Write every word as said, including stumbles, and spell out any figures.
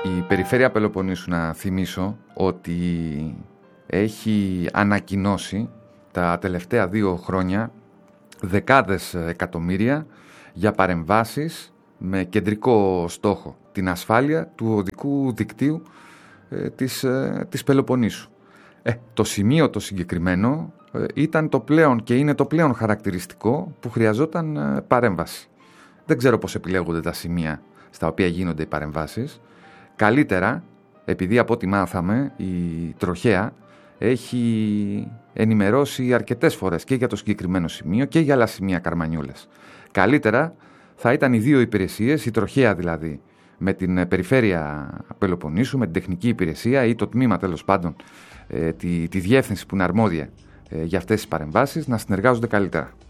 Η Περιφέρεια Πελοποννήσου, να θυμίσω, ότι έχει ανακοινώσει τα τελευταία δύο χρόνια δεκάδες εκατομμύρια για παρεμβάσεις με κεντρικό στόχο την ασφάλεια του οδικού δικτύου ε, της, ε, της Πελοποννήσου. Ε, το σημείο το συγκεκριμένο ε, ήταν το πλέον και είναι το πλέον χαρακτηριστικό που χρειαζόταν ε, παρέμβαση. Δεν ξέρω πώς επιλέγονται τα σημεία στα οποία γίνονται οι παρεμβάσεις. Καλύτερα, επειδή από ό,τι μάθαμε η τροχέα έχει ενημερώσει αρκετές φορές και για το συγκεκριμένο σημείο και για άλλα σημεία Καρμανιόλας. Καλύτερα θα ήταν οι δύο υπηρεσίες, η τροχέα δηλαδή με την Περιφέρεια Πελοποννήσου, με την τεχνική υπηρεσία ή το τμήμα τέλος πάντων, ε, τη, τη διεύθυνση που είναι αρμόδια ε, για αυτές τις παρεμβάσεις, να συνεργάζονται καλύτερα.